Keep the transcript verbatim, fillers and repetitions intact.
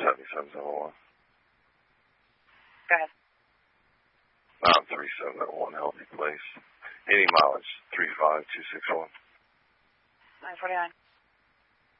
seventy-seven seventy-one. Go ahead. nine three seven oh one Healthy Place. Any mileage, three five two six one. nine forty-nine.